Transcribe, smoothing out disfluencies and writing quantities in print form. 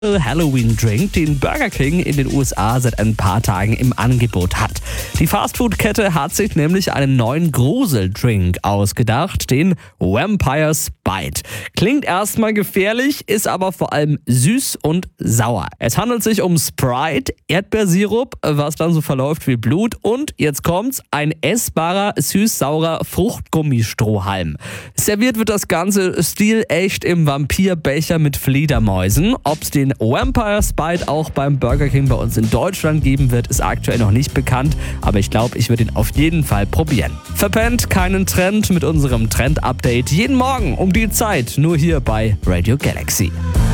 Halloween-Drink, den Burger King in den USA seit ein paar Tagen im Angebot hat. Die Fastfood-Kette hat sich nämlich einen neuen Gruseldrink ausgedacht, den Vampire's Bite. Klingt erstmal gefährlich, ist aber vor allem süß und sauer. Es handelt sich um Sprite, Erdbeersirup, was dann so verläuft wie Blut und, jetzt kommt's, ein essbarer, süß-saurer Fruchtgummistrohhalm. Serviert wird das Ganze stilecht im Vampirbecher mit Fledermäusen. Ob's den Vampire's Bite auch beim Burger King bei uns in Deutschland geben wird, ist aktuell noch nicht bekannt, aber ich glaube, ich würde ihn auf jeden Fall probieren. Verpennt keinen Trend mit unserem Trend-Update jeden Morgen um die Zeit, nur hier bei Radio Galaxy.